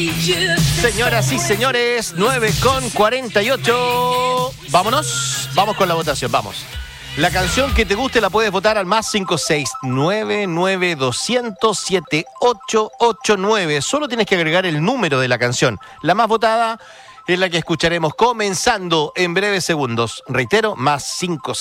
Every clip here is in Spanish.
Señoras y señores, 9:48. Vamos con la votación, vamos. La canción que te guste la puedes votar al más 56992007889. Solo tienes que agregar el número de la canción. La más votada es la que escucharemos comenzando en breves segundos. Reitero, más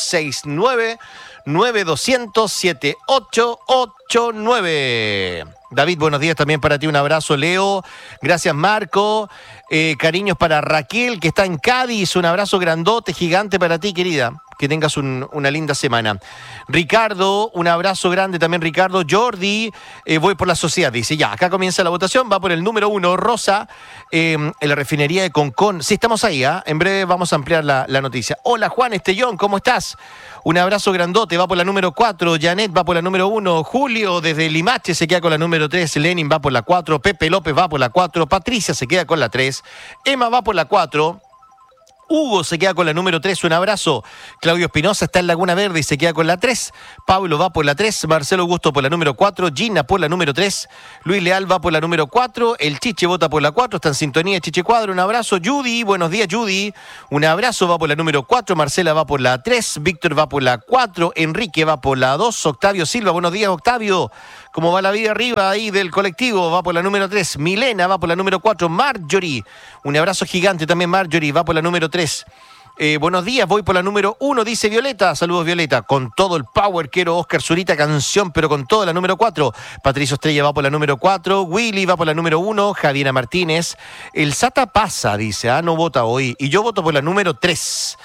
56992007889. David, buenos días también para ti, un abrazo. Leo, gracias Marco, cariños para Raquel que está en Cádiz, un abrazo grandote, gigante para ti querida, que tengas una linda semana. Ricardo, un abrazo grande también Ricardo. Jordi, voy por la sociedad, dice, ya, acá comienza la votación, va por el número 1, Rosa, en la refinería de Concón. Sí, estamos ahí, en breve vamos a ampliar la noticia. Hola Juan Estellón, ¿cómo estás? Un abrazo grandote, va por la número 4, Janet va por la número 1, Julio desde Limache se queda con la número 3, Lenin va por la 4, Pepe López va por la 4, Patricia se queda con la 3, Emma va por la 4, Hugo se queda con la número 3, un abrazo. Claudio Espinosa está en Laguna Verde y se queda con la 3. Pablo va por la 3, Marcelo Augusto por la número 4, Gina por la número 3, Luis Leal va por la número 4, el Chiche vota por la 4, está en sintonía Chiche Cuadro, un abrazo. Judy, buenos días Judy, un abrazo, va por la número 4, Marcela va por la 3, Víctor va por la 4, Enrique va por la 2, Octavio Silva, buenos días Octavio, ¿cómo va la vida arriba ahí del colectivo? Va por la número 3, Milena va por la número 4, Marjorie, un abrazo gigante también Marjorie, va por la número 3. Buenos días, voy por la número 1, dice Violeta. Saludos, Violeta. Con todo el power quiero Oscar Zurita, canción, pero con toda la número 4. Patricio Estrella va por la número 4. Willy va por la número 1. Javiera Martínez. El Sata pasa, dice. No vota hoy. Y yo voto por la número 3.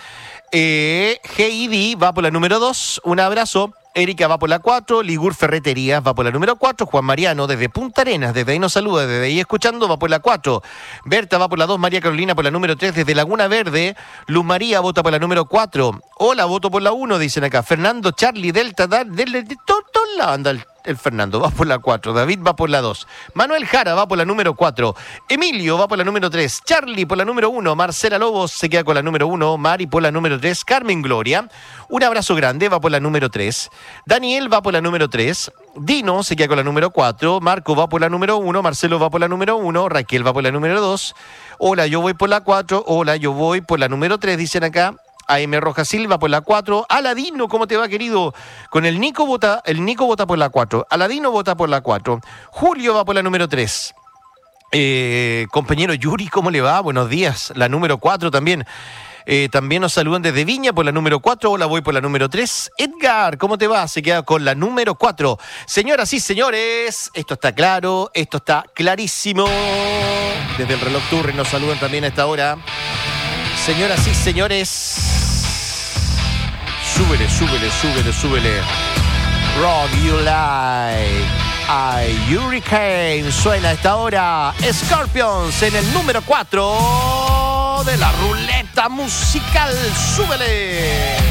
GID va por la número 2. Un abrazo. Erika va por la 4, Ligur Ferreterías va por la número 4, Juan Mariano desde Punta Arenas, desde ahí nos saluda, desde ahí escuchando, va por la 4, Berta va por la 2, María Carolina por la número 3, desde Laguna Verde, Luz María vota por la número 4, hola, voto por la 1, dicen acá, Fernando, Charlie, Delta, de toda la banda, el Fernando va por la 4, David va por la 2, Manuel Jara va por la número 4, Emilio va por la número 3, Charlie por la número 1, Marcela Lobos se queda con la número 1, Mari por la número 3, Carmen Gloria, un abrazo grande, va por la número 3, Daniel va por la número 3, Dino se queda con la número 4, Marco va por la número 1, Marcelo va por la número 1, Raquel va por la número 2, hola, yo voy por la 4, hola, yo voy por la número 3, dicen acá, AM Rojas Silva por la 4, Aladino, ¿cómo te va querido? Con el Nico vota por la 4, Aladino vota por la 4, Julio va por la número 3, compañero Yuri, ¿cómo le va? Buenos días, la número 4 también. También nos saludan desde Viña por la número 4. Hola, voy por la número 3. Edgar, ¿cómo te va? Se queda con la número 4. Señoras y señores, esto está claro, esto está clarísimo. Desde el reloj Turri nos saludan también a esta hora. Señoras y señores, súbele. Rock You Like a Hurricane. Suena a esta hora Scorpions en el número 4 de la ruleta musical. ¡Súbele!